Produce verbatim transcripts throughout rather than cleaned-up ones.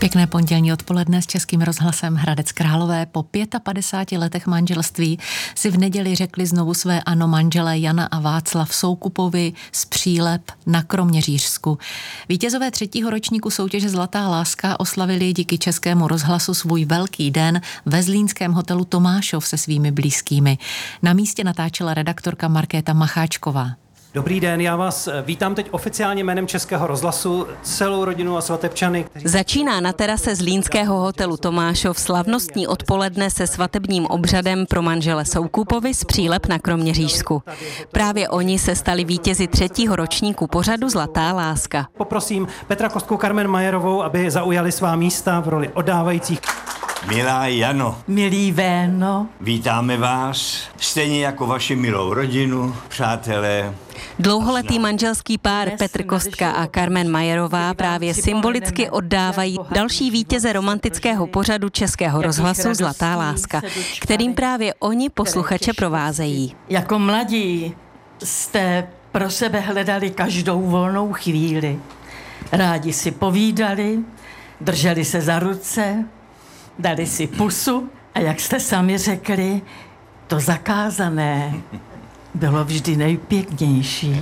Pěkné pondělní odpoledne s Českým rozhlasem Hradec Králové. Po padesátých pěti letech manželství si v neděli řekli znovu své ano manželé Jana a Václav Soukupovi z Přílep na Kroměřížsku. Vítězové třetího ročníku soutěže Zlatá láska oslavili díky Českému rozhlasu svůj velký den ve zlínském hotelu Tomášov se svými blízkými. Na místě natáčela redaktorka Markéta Macháčková. Dobrý den, já vás vítám teď oficiálně jménem Českého rozhlasu, celou rodinu a svatebčany. Kteří... Začíná na terase zlínského hotelu Tomášov slavnostní odpoledne se svatebním obřadem pro manžele Soukupovi z Přílep na Kroměřížsku. Právě oni se stali vítězi třetího ročníku pořadu Zlatá láska. Poprosím Petra Kostku, Carmen Majerovou, aby zaujali svá místa v roli oddávajících. Milá Jano, milý Véno, vítáme vás, stejně jako vaši milou rodinu, přátelé. Dlouholetý manželský pár Petr Kostka a Carmen Majerová právě symbolicky oddávají další vítěze romantického pořadu Českého rozhlasu Zlatá láska, kterým právě oni posluchače provázejí. Jako mladí jste pro sebe hledali každou volnou chvíli. Rádi si povídali, drželi se za ruce, dali si pusu a jak jste sami řekli, to zakázané bylo vždy nejpěknější.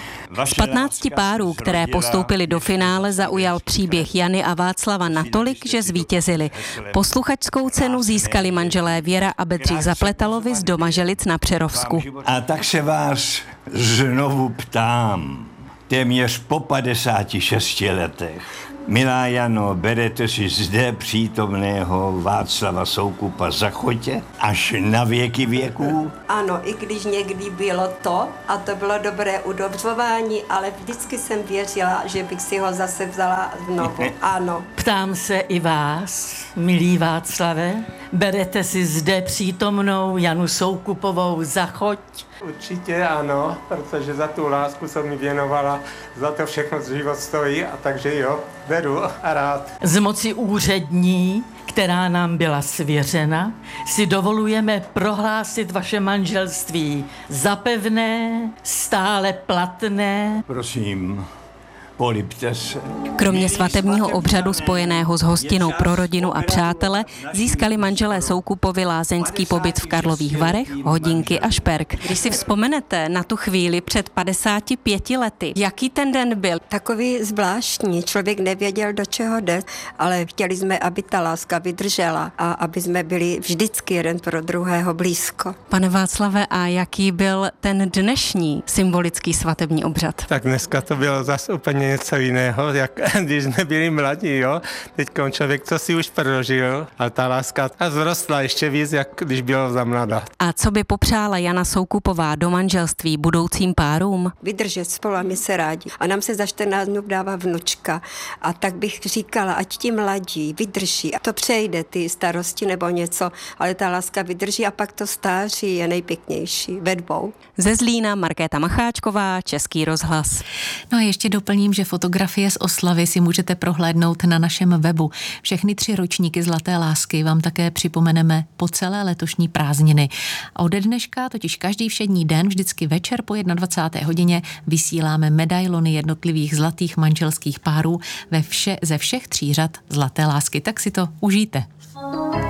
Z patnácti párů, které postoupili do finále, zaujal příběh Jany a Václava natolik, že zvítězili. Posluchačskou cenu získali manželé Věra a Bedřich Zapletalovi z Domaželic na Přerovsku. A tak se vás znovu ptám, téměř po padesáti šesti letech. Milá Jano, berete si zde přítomného Václava Soukupa za chotě až na věky věků? Ano, i když někdy bylo to, a to bylo dobré udobřování, ale vždycky jsem věřila, že bych si ho zase vzala znovu. Ano. Ptám se i vás, milý Václave, berete si zde přítomnou Janu Soukupovou za choť? Určitě ano, protože za tu lásku jsem mi věnovala, za to všechno život stojí, a takže jo, beru a rád. Z moci úřední, která nám byla svěřena, si dovolujeme prohlásit vaše manželství za pevné, stále platné. Prosím, polibte se. Kromě svatebního obřadu spojeného s hostinou pro rodinu a přátele získali manželé Soukupovi lázeňský pobyt v Karlových Varech, hodinky a šperk. Když si vzpomenete na tu chvíli před padesáti pěti lety, jaký ten den byl? Takový zvláštní, člověk nevěděl, do čeho jde, ale chtěli jsme, aby ta láska vydržela a aby jsme byli vždycky jeden pro druhého blízko. Pane Václave, a jaký byl ten dnešní symbolický svatební obřad? Tak dneska to bylo zase úplně něco jiného, jak když jsme byli mladí, jo. Teď člověk, co si už prožil, a ta láska a vzrostla ještě víc, jak když bylo za mladá. A co by popřála Jana Soukupová do manželství budoucím párům? Vydržet spolu a my se rádi. A nám se za čtrnáct dnů dává vnučka. A tak bych říkala, ať ti mladí vydrží. A to přejde, ty starosti nebo něco, ale ta láska vydrží a pak to stáří je nejpěknější ve dvou. Ze Zlína Markéta Macháčková, Český rozhlas. No a ještě doplním, že fotografie z oslavy si můžete prohlédnout na našem webu. Všechny tři ročníky Zlaté lásky vám také připomeneme po celé letošní prázdniny. A ode dneška, totiž každý všední den, vždycky večer po jednadvacáté hodině vysíláme medailony jednotlivých zlatých manželských párů ve vše, ze všech tří řad Zlaté lásky. Tak si to užijte.